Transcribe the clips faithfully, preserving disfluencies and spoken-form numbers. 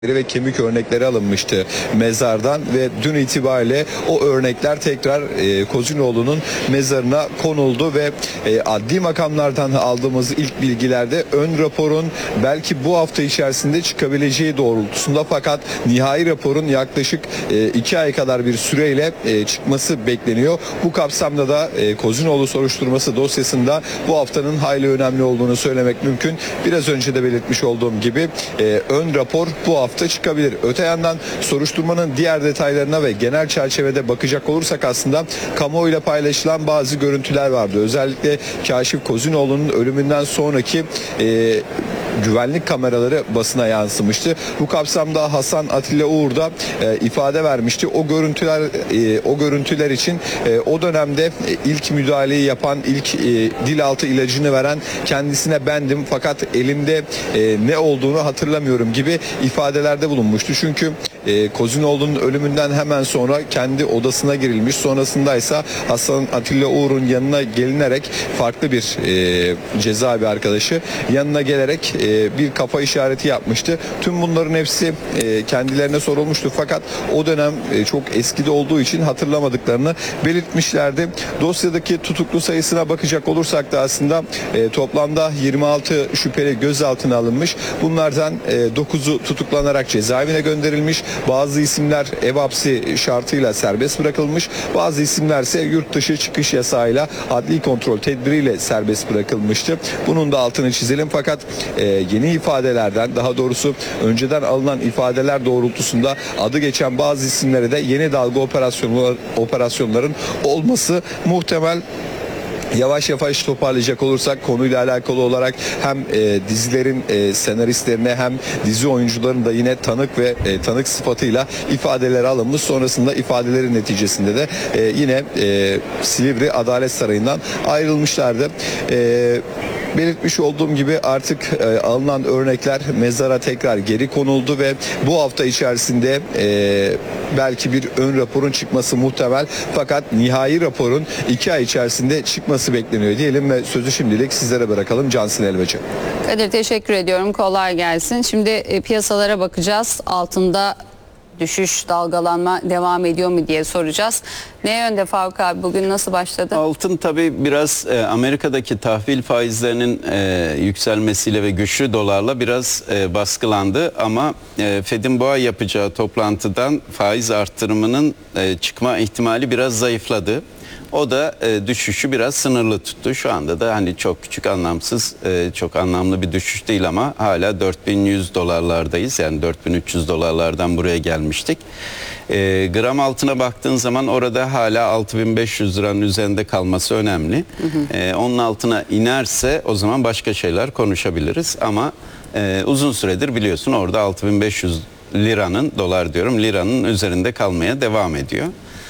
ve kemik örnekleri alınmıştı mezardan ve dün itibariyle o örnekler tekrar e, Kozinoğlu'nun mezarına konuldu ve e, adli makamlardan aldığımız ilk bilgilerde ön raporun belki bu hafta içerisinde çıkabileceği doğrultusunda, fakat nihai raporun yaklaşık e, iki ay kadar bir süreyle e, çıkması bekleniyor. Bu kapsamda da e, Kozinoğlu soruşturması dosyasında bu haftanın hayli önemli olduğunu söylemek mümkün. Biraz önce de belirtmiş olduğum gibi e, ön rapor bu hafta çıkabilir. Öte yandan soruşturmanın diğer detaylarına ve genel çerçevede bakacak olursak aslında kamuoyuyla paylaşılan bazı görüntüler vardı. Özellikle Kaşif Kozinoğlu'nun ölümünden sonraki e, güvenlik kameraları basına yansımıştı. Bu kapsamda Hasan Atilla Uğur da e, ifade vermişti. O görüntüler e, o görüntüler için e, o dönemde e, ilk müdahaleyi yapan, ilk e, dil altı ilacını veren kendisine bendim, fakat elimde e, ne olduğunu hatırlamıyorum gibi ifadelerde bulunmuştu. Çünkü e, Kozinoğlu'nun ölümünden hemen sonra kendi odasına girilmiş. Sonrasındaysa Hasan Atilla Uğur'un yanına gelinerek farklı bir e, cezaevi arkadaşı yanına gelerek e, bir kafa işareti yapmıştı. Tüm bunların hepsi e, kendilerine sorulmuştu, fakat o dönem e, çok eskide olduğu için hatırlamadıklarını belirtmişlerdi. Dosyadaki tutuklu sayısına bakacak olursak da aslında e, toplamda yirmi altı şüpheli gözaltına alınmış. Bunlardan e, dokuzu tutuklanarak cezaevine gönderilmiş. Bazı isimler ev hapsi şartıyla serbest bırakılmış. Bazı isimler ise yurt dışı çıkış yasağıyla adli kontrol tedbiriyle serbest bırakılmıştı. Bunun da altını çizelim, fakat e, yeni ifadelerden, daha doğrusu önceden alınan ifadeler doğrultusunda adı geçen bazı isimlere de yeni dalga operasyonlar, operasyonların olması muhtemel. Yavaş yavaş toparlayacak olursak konuyla alakalı olarak hem e, dizilerin e, senaristlerine hem dizi oyuncuların da yine tanık ve e, tanık sıfatıyla ifadeler alınmış. Sonrasında ifadelerin neticesinde de e, yine e, Silivri Adalet Sarayı'ndan ayrılmışlardı. E, Belirtmiş olduğum gibi artık e, alınan örnekler mezara tekrar geri konuldu ve bu hafta içerisinde e, belki bir ön raporun çıkması muhtemel, fakat nihai raporun iki ay içerisinde çıkması bekleniyor diyelim ve sözü şimdilik sizlere bırakalım. Cansın Elvacı. Kadir, teşekkür ediyorum. Kolay gelsin. Şimdi e, piyasalara bakacağız. Altında düşüş, dalgalanma devam ediyor mu diye soracağız. Ne yönde Faruk abi, bugün nasıl başladı? Altın tabii biraz e, Amerika'daki tahvil faizlerinin e, yükselmesiyle ve güçlü dolarla biraz e, baskılandı. Ama e, Fed'in bu ay yapacağı toplantıdan faiz arttırımının e, çıkma ihtimali biraz zayıfladı. O da e, düşüşü biraz sınırlı tuttu. Şu anda da hani çok küçük, anlamsız, e, çok anlamlı bir düşüş değil ama hala dört bin yüz dolarlardayız. Yani dört bin üç yüz dolarlardan buraya gelmiştik. E, gram altına baktığın zaman orada hala altı bin beş yüz liranın üzerinde kalması önemli. Hı hı. E, onun altına inerse o zaman başka şeyler konuşabiliriz. Ama e, uzun süredir biliyorsun orada altı bin beş yüz liranın, dolar diyorum, liranın üzerinde kalmaya devam ediyor.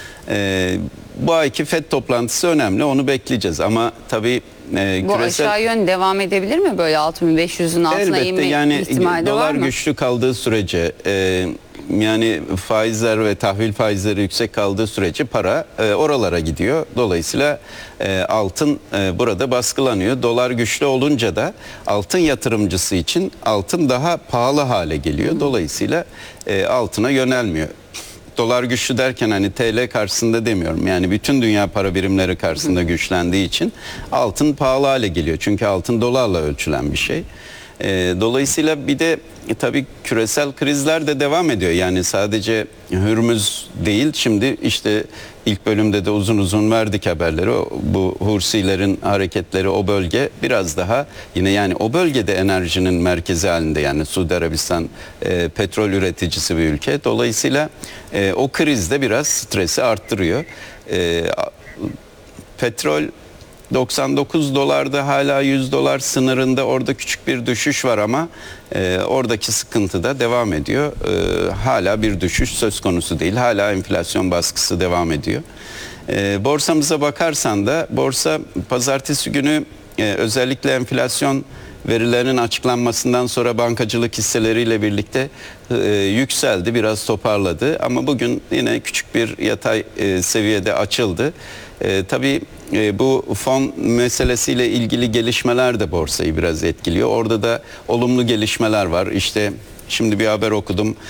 E, Bu ayki Fed toplantısı önemli, onu bekleyeceğiz ama tabii e, bu küresel... aşağı yön devam edebilir mi, böyle altı bin beş yüzün altına Elbette, inme yani ihtimali de var dolar mı? güçlü kaldığı sürece, e, yani faizler ve tahvil faizleri yüksek kaldığı sürece para e, oralara gidiyor. Dolayısıyla e, altın e, burada baskılanıyor. Dolar güçlü olunca da altın yatırımcısı için altın daha pahalı hale geliyor. Dolayısıyla e, altına yönelmiyor. Dolar güçlü derken hani T L karşısında demiyorum. Yani bütün dünya para birimleri karşısında güçlendiği için altın pahalı hale geliyor. Çünkü altın dolarla ölçülen bir şey. E, dolayısıyla bir de e, tabii küresel krizler de devam ediyor. Yani sadece Hürmüz değil, şimdi işte ilk bölümde de uzun uzun verdik haberleri. O, bu Hursilerin hareketleri, o bölge biraz daha yine, yani o bölgede enerjinin merkezi halinde, yani Suudi Arabistan e, petrol üreticisi bir ülke. Dolayısıyla e, o kriz de biraz stresi arttırıyor. E, petrol doksan dokuz dolarda, hala yüz dolar sınırında, orada küçük bir düşüş var ama e, oradaki sıkıntı da devam ediyor. E, hala bir düşüş söz konusu değil. Hala enflasyon baskısı devam ediyor. E, borsamıza bakarsan da borsa pazartesi günü e, özellikle enflasyon verilerinin açıklanmasından sonra bankacılık hisseleriyle birlikte e, yükseldi, biraz toparladı ama bugün yine küçük bir yatay e, seviyede açıldı. E, tabii e, bu fon meselesiyle ilgili gelişmeler de borsayı biraz etkiliyor. Orada da olumlu gelişmeler var. İşte Şimdi bir haber okudum.